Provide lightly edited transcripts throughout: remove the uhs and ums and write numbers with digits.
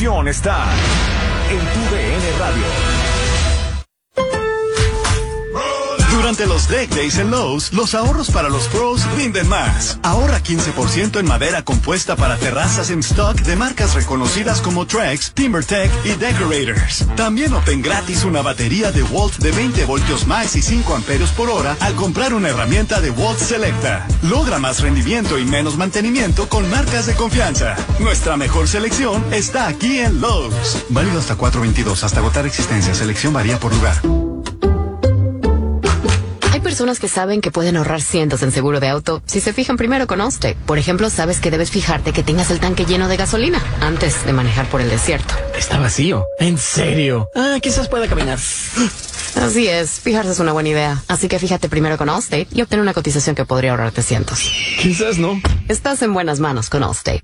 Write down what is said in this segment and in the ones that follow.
diversión está en TUDN Radio. Durante los Deck Days en Lowe's, los ahorros para los pros rinden más. Ahorra 15% en madera compuesta para terrazas en stock de marcas reconocidas como Trex, TimberTech y Decorators. También obtén gratis una batería de Walt de 20 voltios más y 5 amperios por hora al comprar una herramienta de Walt Selecta. Logra más rendimiento y menos mantenimiento con marcas de confianza. Nuestra mejor selección está aquí en Lowe's. Válido hasta 4/22, hasta agotar existencia. Selección varía por lugar. Hay personas que saben que pueden ahorrar cientos en seguro de auto si se fijan primero con Allstate. Por ejemplo, sabes que debes fijarte que tengas el tanque lleno de gasolina antes de manejar por el desierto. Está vacío. ¿En serio? Quizás pueda caminar. Así es, fijarse es una buena idea. Así que fíjate primero con Allstate y obtén una cotización que podría ahorrarte cientos. Quizás no. Estás en buenas manos con Allstate.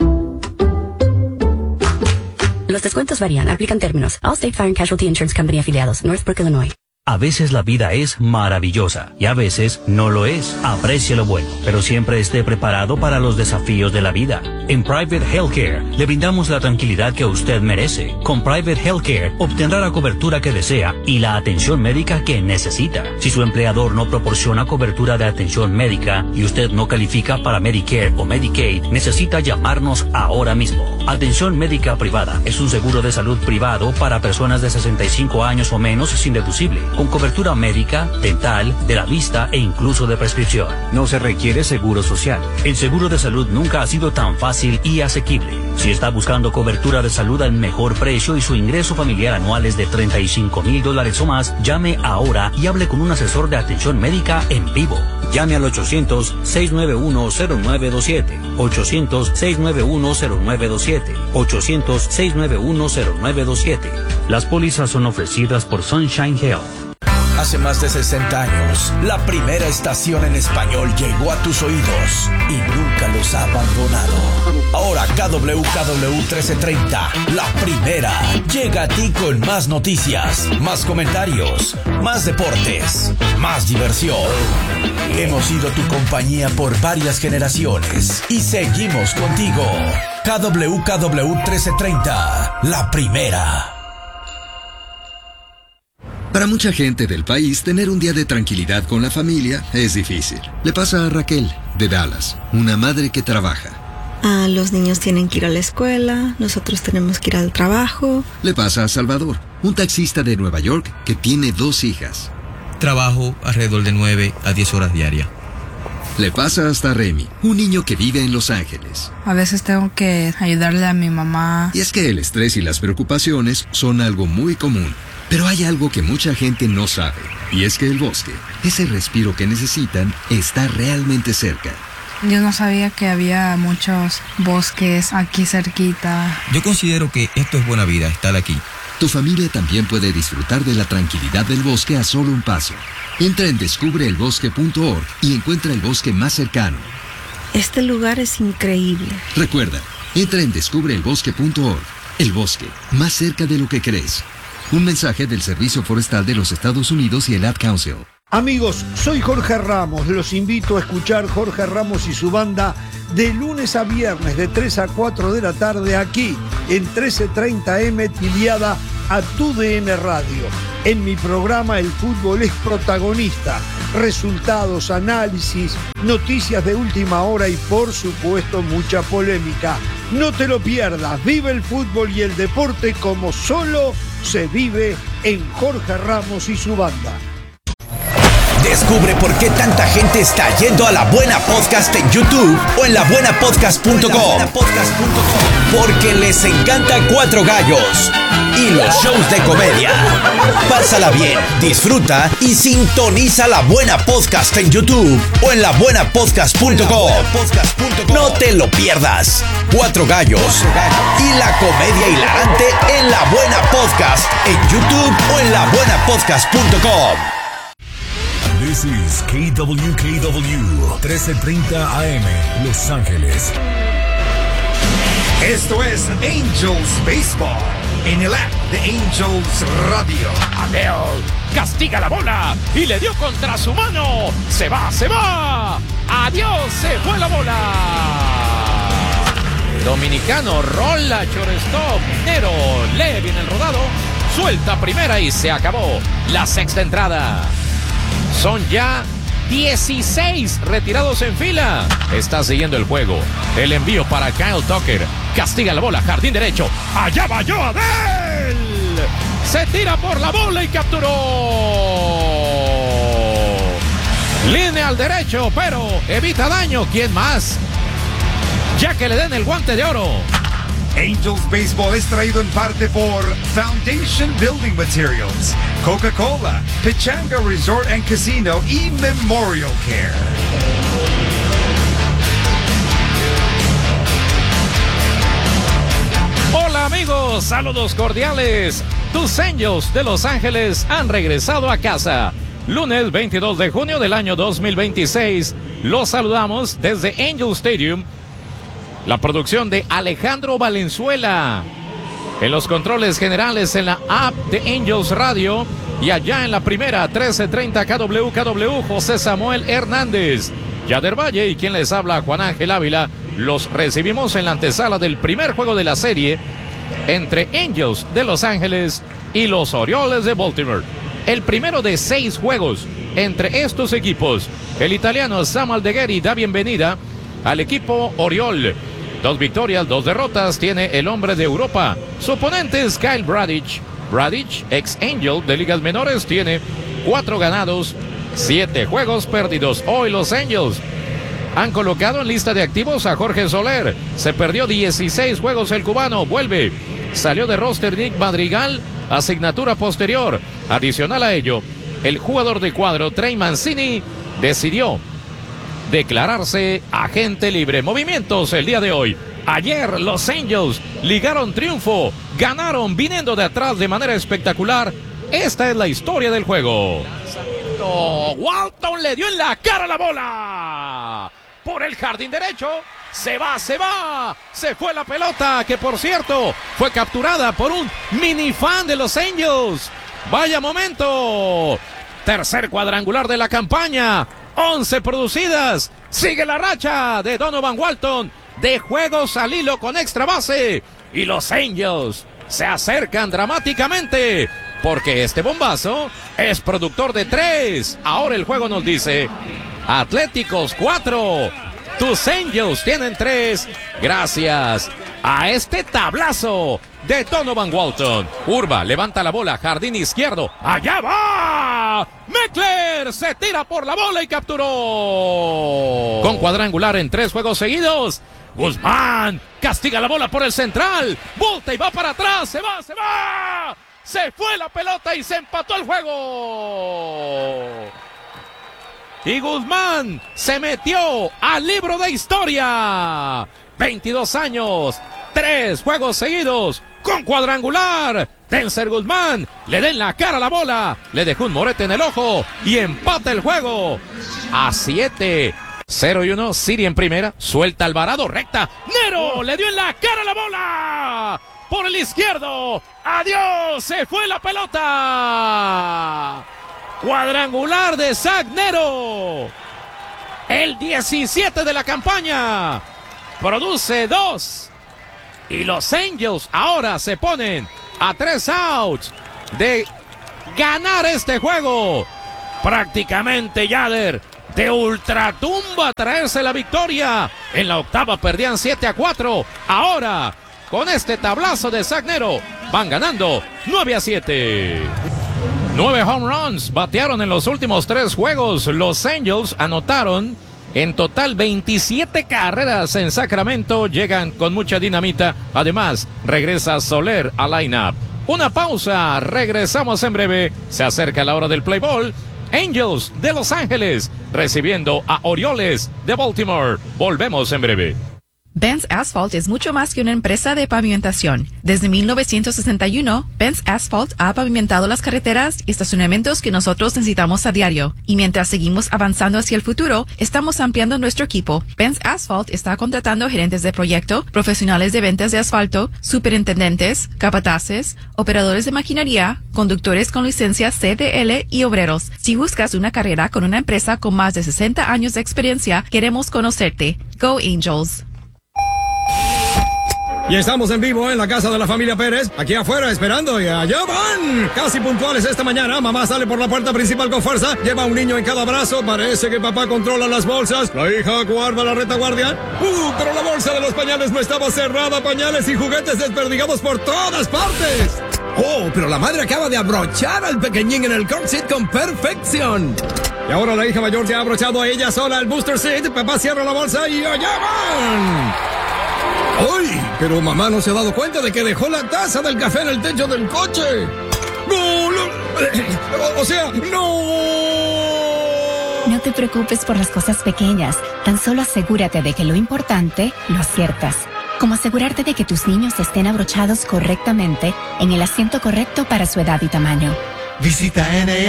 Los descuentos varían. Aplican términos. Allstate Fire and Casualty Insurance Company afiliados. Northbrook, Illinois. A veces la vida es maravillosa y a veces no lo es. Aprecie lo bueno, pero siempre esté preparado para los desafíos de la vida. En Private Healthcare le brindamos la tranquilidad que usted merece. Con Private Healthcare obtendrá la cobertura que desea y la atención médica que necesita. Si su empleador no proporciona cobertura de atención médica y usted no califica para Medicare o Medicaid, necesita llamarnos ahora mismo. Atención médica privada es un seguro de salud privado para personas de 65 años o menos sin deducible, con cobertura médica, dental, de la vista e incluso de prescripción. No se requiere seguro social. El seguro de salud nunca ha sido tan fácil y asequible. Si está buscando cobertura de salud al mejor precio y su ingreso familiar anual es de $35,000 o más, llame ahora y hable con un asesor de atención médica en vivo. Llame al 800-691-0927, 800-691-0927, 800-691-0927. Las pólizas son ofrecidas por Sunshine Health. Hace más de 60 años, la primera estación en español llegó a tus oídos y nunca los ha abandonado. Ahora KWKW 1330, la primera, llega a ti con más noticias, más comentarios, más deportes, más diversión. Hemos sido tu compañía por varias generaciones y seguimos contigo. KWKW 1330, la primera. Para mucha gente del país, tener un día de tranquilidad con la familia es difícil. Le pasa a Raquel, de Dallas, una madre que trabaja. Los niños tienen que ir a la escuela, nosotros tenemos que ir al trabajo. Le pasa a Salvador, un taxista de Nueva York que tiene 2 hijas. Trabajo alrededor de 9 a 10 horas diarias. Le pasa hasta a Remy, un niño que vive en Los Ángeles. A veces tengo que ayudarle a mi mamá. Y es que el estrés y las preocupaciones son algo muy común. Pero hay algo que mucha gente no sabe, y es que el bosque, ese respiro que necesitan, está realmente cerca. Yo no sabía que había muchos bosques aquí cerquita. Yo considero que esto es buena vida, estar aquí. Tu familia también puede disfrutar de la tranquilidad del bosque a solo un paso. Entra en descubreelbosque.org y encuentra el bosque más cercano. Este lugar es increíble. Recuerda, entra en descubreelbosque.org. El bosque, más cerca de lo que crees. Un mensaje del Servicio Forestal de los Estados Unidos y el Ad Council. Amigos, soy Jorge Ramos. Los invito a escuchar Jorge Ramos y su banda de lunes a viernes de 3 a 4 de la tarde aquí en 1330M Tiliada a TUDN Radio. En mi programa el fútbol es protagonista. Resultados, análisis, noticias de última hora y por supuesto mucha polémica. No te lo pierdas. Vive el fútbol y el deporte como solo se vive en Jorge Ramos y su banda. Descubre por qué tanta gente está yendo a La Buena Podcast en YouTube o en labuenapodcast.com. Porque les encanta Cuatro Gallos y los shows de comedia. Pásala bien, disfruta y sintoniza La Buena Podcast en YouTube o en labuenapodcast.com. No te lo pierdas. Cuatro Gallos y la comedia hilarante en La Buena Podcast en YouTube o en labuenapodcast.com. This is KWKW 1330 AM, Los Ángeles. Esto es Angels Baseball en el app de Angels Radio. Adele castiga la bola y le dio contra su mano. Se va, se va. Adiós, se fue la bola. dominicano, rola shortstop, Nero, lee bien el rodado, suelta primera y se acabó la sexta entrada. Son ya 16 retirados en fila. Está siguiendo el juego. El envío para Kyle Tucker. Castiga la bola, jardín derecho. Allá va Joadel. Se tira por la bola y capturó. Línea al derecho, pero evita daño. ¿Quién más? Ya que le den el guante de oro. Angels Baseball es traído en parte por Foundation Building Materials, Coca-Cola, Pechanga Resort and Casino y Memorial Care. Hola amigos, saludos cordiales. Tus Angels de Los Ángeles han regresado a casa. Lunes 22 de junio del año 2026. Los saludamos desde Angel Stadium. La producción de Alejandro Valenzuela. En los controles generales en la app de Angels Radio. Y allá en la primera 1330 KWKW, José Samuel Hernández. Yader Valle y quien les habla, Juan Ángel Ávila. Los recibimos en la antesala del primer juego de la serie entre Angels de Los Ángeles y los Orioles de Baltimore. El primero de 6 juegos entre estos equipos. El italiano Sam Aldeguerri da bienvenida al equipo Oriol. 2 victorias, 2 derrotas tiene el hombre de Europa. Su oponente es Kyle Bradish. Bradish, ex Angel de ligas menores, tiene 4 ganados, 7 juegos perdidos. Hoy los Angels han colocado en lista de activos a Jorge Soler. Se perdió 16 juegos el cubano. Vuelve. Salió de roster Nick Madrigal, asignatura posterior. Adicional a ello, el jugador de cuadro Trey Mancini decidió declararse agente libre. Movimientos el día de hoy. Ayer los Angels ligaron triunfo, ganaron viniendo de atrás de manera espectacular. Esta es la historia del juego. Walton le dio en la cara la bola. Por el jardín derecho. Se va. Se fue la pelota, que por cierto fue capturada por un mini fan de los Angels. Vaya momento. Tercer cuadrangular de la campaña. 11 producidas. Sigue la racha de Donovan Walton de juegos al hilo con extra base. Y los Angels se acercan dramáticamente porque este bombazo es productor de 3. Ahora el juego nos dice Atléticos 4. Tus Angels tienen 3. Gracias a este tablazo de Donovan Walton. Urba levanta la bola, jardín izquierdo. ¡Allá va! Meckler se tira por la bola y capturó. Con cuadrangular en 3 juegos seguidos. Guzmán castiga la bola por el central. Volta y va para atrás. Se va. Se fue la pelota y se empató el juego. Y Guzmán se metió al libro de historia. 22 años, 3 juegos seguidos con cuadrangular. Denzer Guzmán le da en la cara la bola, le dejó un morete en el ojo y empata el juego a 7. 0-1, Siri en primera, suelta Alvarado, recta. Nero le dio en la cara la bola por el izquierdo. Adiós, se fue la pelota. Cuadrangular de Zach Nero. El 17 de la campaña. Produce 2. Y los Angels ahora se ponen a 3 outs de ganar este juego. Prácticamente Yader de ultratumba traerse la victoria. En la octava perdían 7-4. Ahora, con este tablazo de Zach Nero, van ganando 9-7. 9 home runs batearon en los últimos 3 juegos. Los Angels anotaron en total 27 carreras en Sacramento. Llegan con mucha dinamita. Además, regresa Soler al line-up. Una pausa. Regresamos en breve. Se acerca la hora del play ball. Angels de Los Ángeles recibiendo a Orioles de Baltimore. Volvemos en breve. Benz Asphalt es mucho más que una empresa de pavimentación. Desde 1961, Benz Asphalt ha pavimentado las carreteras y estacionamientos que nosotros necesitamos a diario. Y mientras seguimos avanzando hacia el futuro, estamos ampliando nuestro equipo. Benz Asphalt está contratando gerentes de proyecto, profesionales de ventas de asfalto, superintendentes, capataces, operadores de maquinaria, conductores con licencia CDL y obreros. Si buscas una carrera con una empresa con más de 60 años de experiencia, queremos conocerte. Go Angels. Y estamos en vivo en la casa de la familia Pérez, aquí afuera esperando y allá van. Casi puntuales esta mañana, mamá sale por la puerta principal con fuerza, lleva un niño en cada brazo, parece que papá controla las bolsas, la hija guarda la retaguardia. Pero la bolsa de los pañales no estaba cerrada, pañales y juguetes desperdigados por todas partes. Oh, pero la madre acaba de abrochar al pequeñín en el car seat con perfección. Y ahora la hija mayor ya ha abrochado a ella sola el booster seat, papá cierra la bolsa y allá van. ¡Ay! Pero mamá no se ha dado cuenta de que dejó la taza del café en el techo del coche. ¡No! O sea, ¡no! No te preocupes por las cosas pequeñas. Tan solo asegúrate de que lo importante lo aciertas. Como asegurarte de que tus niños estén abrochados correctamente en el asiento correcto para su edad y tamaño. Visita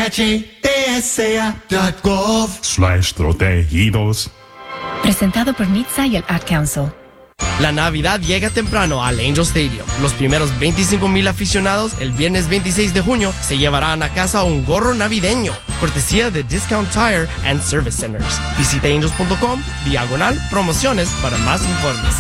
NHTSA.gov/protegidos. Presentado por NHTSA y el Ad Council. La Navidad llega temprano al Angel Stadium. Los primeros 25,000 aficionados el viernes 26 de junio se llevarán a casa un gorro navideño, cortesía de Discount Tire and Service Centers. Visita angels.com/promociones para más informes.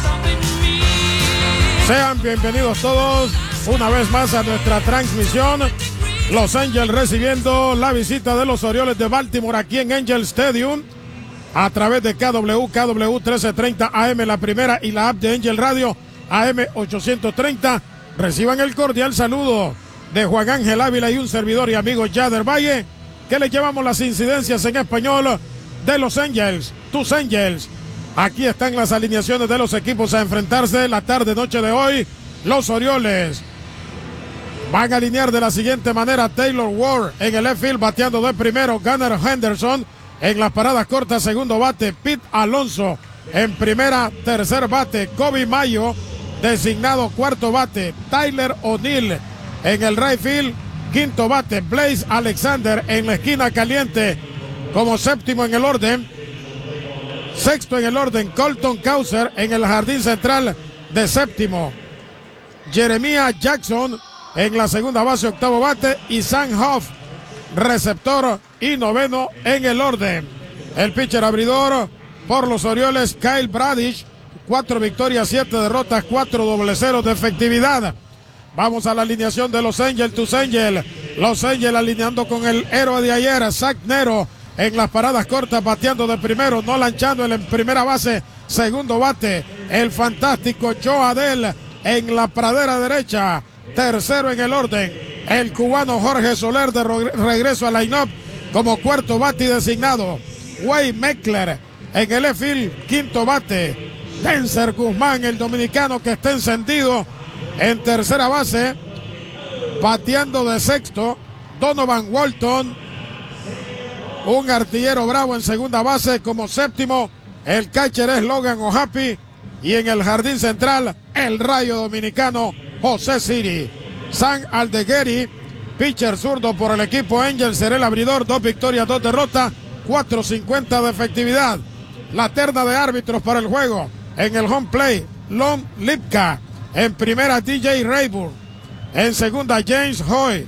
Sean bienvenidos todos una vez más a nuestra transmisión. Los Angels recibiendo la visita de los Orioles de Baltimore aquí en Angel Stadium. A través de KW 1330 AM, la primera, y la app de Angel Radio AM 830. Reciban el cordial saludo de Juan Ángel Ávila y un servidor y amigo Yader Valle, que les llevamos las incidencias en español de los Angels, tus Angels. Aquí están las alineaciones de los equipos a enfrentarse la tarde-noche de hoy. Los Orioles van a alinear de la siguiente manera: Taylor Ward en el left field bateando de primero, Gunnar Henderson en las paradas cortas, segundo bate, Pete Alonso en primera, tercer bate, Kobe Mayo designado cuarto bate, Tyler O'Neill en el right field, quinto bate, Blaze Alexander en la esquina caliente como séptimo en el orden, sexto en el orden, Colton Cowser en el jardín central de séptimo, Jeremiah Jackson en la segunda base, octavo bate, y Sam Huff receptor y noveno en el orden. El pitcher abridor por los Orioles, Kyle Bradish, 4 victorias, 7 derrotas, 4.00 de efectividad. Vamos a la alineación de los Angels, tus Angels. Los Angels alineando con el héroe de ayer, Zach Nero en las paradas cortas, bateando de primero, Nolan Chanwell en primera base, segundo bate, el fantástico Joe Adell en la pradera derecha, tercero en el orden, el cubano Jorge Soler de regreso al line-up como cuarto bate y designado. Wade Meckler en el left field, quinto bate. Denzer Guzmán, el dominicano que está encendido, en tercera base. Bateando de sexto, Donovan Walton, un artillero bravo en segunda base como séptimo. El catcher es Logan O'Happy. Y en el jardín central, el rayo dominicano José Siri. Sam Aldegueri, pitcher zurdo por el equipo Angels, será el abridor, 2 victorias, 2 derrotas, 4.50 de efectividad. La terna de árbitros para el juego. En el home plate, Lon Lipka. En primera, DJ Rayburn. En segunda, James Hoy.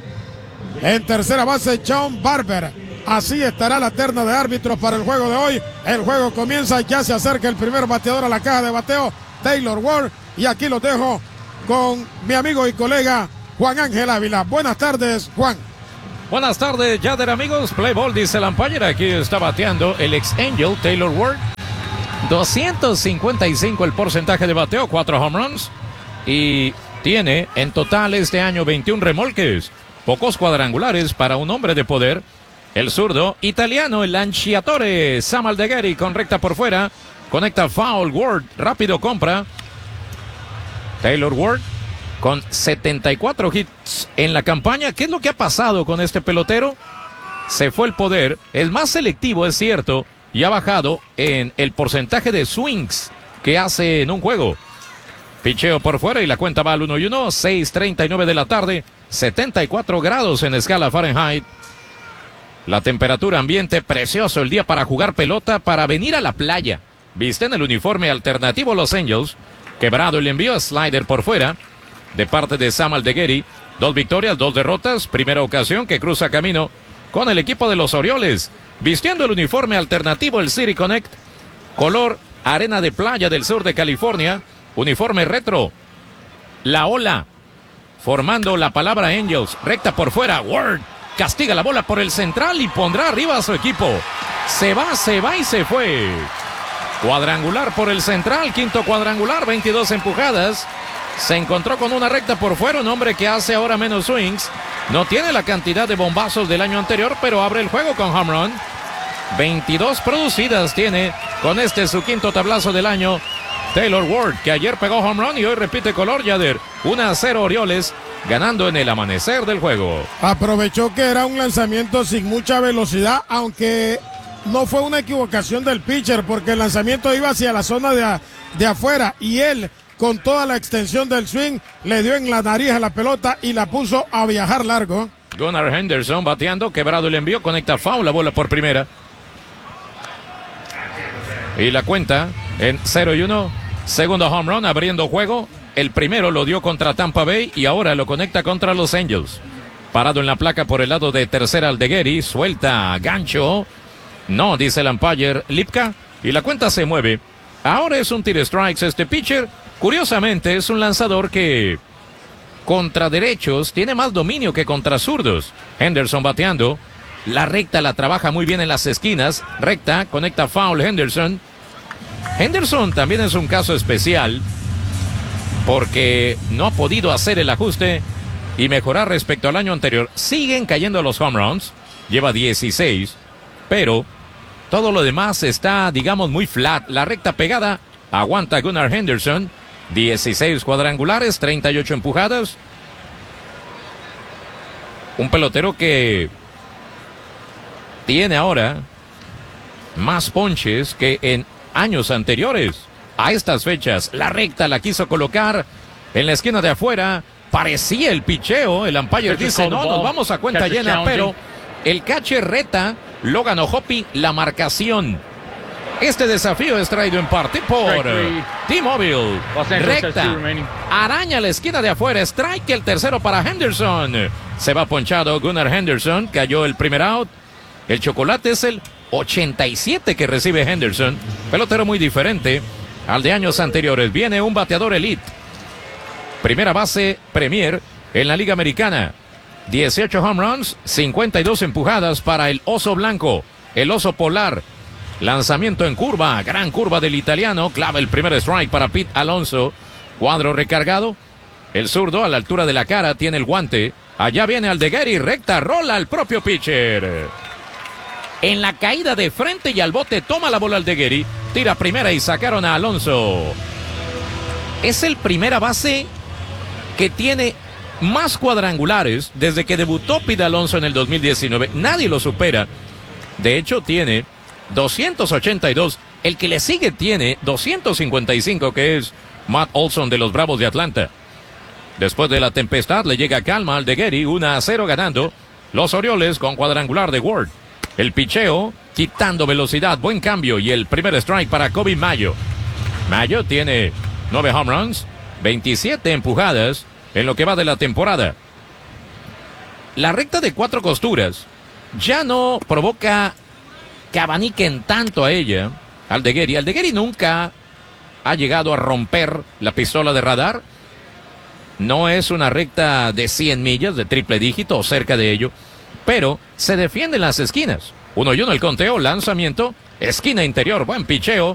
En tercera base, John Barber. Así estará la terna de árbitros para el juego de hoy. El juego comienza, ya se acerca el primer bateador a la caja de bateo, Taylor Ward. Y aquí lo dejo con mi amigo y colega Juan Ángel Ávila. Buenas tardes, Juan. Buenas tardes, Yader, amigos. Play ball, dice el umpire. Aquí está bateando el ex Angel, Taylor Ward. 255 el porcentaje de bateo, 4 home runs. Y tiene en total este año 21 remolques. Pocos cuadrangulares para un hombre de poder. El zurdo italiano, el lanciatore Sam Aldegueri con recta por fuera. Conecta foul, Ward rápido compra. Taylor Ward con 74 hits en la campaña. ¿Qué es lo que ha pasado con este pelotero? Se fue el poder, es más selectivo, es cierto, y ha bajado en el porcentaje de swings que hace en un juego. Picheo por fuera y la cuenta va al 1-1, 6:39 de la tarde, 74 grados en escala Fahrenheit. La temperatura ambiente precioso, el día para jugar pelota, para venir a la playa. Visten el uniforme alternativo Los Angels. Quebrado el envío, slider por fuera, de parte de Sam Aldegueri. 2 victorias, 2 derrotas, primera ocasión que cruza camino con el equipo de los Orioles. Vistiendo el uniforme alternativo, el City Connect, color arena de playa del sur de California. Uniforme retro, la ola, formando la palabra Angels. Recta por fuera, Ward castiga la bola por el central y pondrá arriba a su equipo. Se va y se fue. Cuadrangular por el central, quinto cuadrangular, 22 empujadas. Se encontró con una recta por fuera, un hombre que hace ahora menos swings. No tiene la cantidad de bombazos del año anterior, pero abre el juego con home run. 22 producidas tiene con su quinto tablazo del año. Taylor Ward, que ayer pegó home run y hoy repite color, Yader. 1-0 Orioles, ganando en el amanecer del juego. Aprovechó que era un lanzamiento sin mucha velocidad, aunque no fue una equivocación del pitcher, porque el lanzamiento iba hacia la zona de afuera y él, con toda la extensión del swing, le dio en la nariz a la pelota y la puso a viajar largo. Gunnar Henderson bateando, quebrado el envío, conecta foul, la bola por primera. Y la cuenta en 0-1. Segundo home run, abriendo juego. El primero lo dio contra Tampa Bay y ahora lo conecta contra Los Angels. Parado en la placa por el lado de tercera Aldeguerri, suelta gancho. No, dice el umpire Lipka, y la cuenta se mueve. Ahora es un tiro strikes este pitcher. Curiosamente es un lanzador que contra derechos tiene más dominio que contra zurdos. Henderson bateando. La recta la trabaja muy bien en las esquinas. Recta, conecta foul Henderson. Henderson también es un caso especial porque no ha podido hacer el ajuste y mejorar respecto al año anterior. Siguen cayendo los home runs. Lleva 16, pero todo lo demás está, digamos, muy flat. La recta pegada aguanta Gunnar Henderson. 16 cuadrangulares, 38 empujadas. Un pelotero que tiene ahora más ponches que en años anteriores. A estas fechas, la recta la quiso colocar en la esquina de afuera. Parecía el picheo. El umpire dice, no, nos vamos a cuenta llena, pero el catcher reta Logan O'Hoppe la marcación. Este desafío es traído en parte por T-Mobile. Recta, araña la esquina de afuera, strike el tercero para Henderson. Se va ponchado Gunnar Henderson, cayó el primer out. El chocolate es el 87 que recibe Henderson. Pelotero muy diferente al de años anteriores. Viene un bateador elite. Primera base Premier en la Liga Americana. 18 home runs, 52 empujadas para el oso blanco, el oso polar. Lanzamiento en curva, gran curva del italiano. Clava el primer strike para Pete Alonso. Cuadro recargado. El zurdo a la altura de la cara tiene el guante. Allá viene Aldeguerri, recta, rola al propio pitcher. En la caída de frente y al bote toma la bola Aldeguerri. Tira primera y sacaron a Alonso. Es el primera base que tiene más cuadrangulares desde que debutó Pete Alonso en el 2019. Nadie lo supera. De hecho, tiene 282. El que le sigue tiene 255, que es Matt Olson de los Bravos de Atlanta. Después de la tempestad le llega calma al Aldeguerri, 1-0 ganando los Orioles con cuadrangular de Ward. El picheo quitando velocidad, buen cambio y el primer strike para Kobe Mayo. Mayo tiene 9 home runs, 27 empujadas en lo que va de la temporada. La recta de 4 costuras ya no provoca que abaniquen tanto a ella. Aldeguerri. Aldeguerri nunca ha llegado a romper la pistola de radar. No es una recta de 100 millas, de triple dígito o cerca de ello, pero se defiende en las esquinas. 1-1 el conteo, lanzamiento, esquina interior, buen picheo.